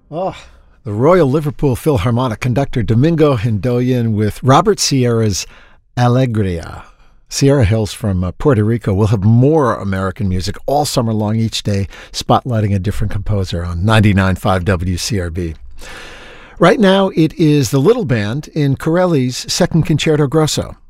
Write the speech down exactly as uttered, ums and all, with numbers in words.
Oh, the Royal Liverpool Philharmonic conductor Domingo Hindoyan with Robert Sierra's Alegria. Sierra hails from uh, Puerto Rico. We'll have more American music all summer long each day, spotlighting a different composer on ninety-nine point five W C R B. Right now, it is the Little Band in Corelli's Second Concerto Grosso.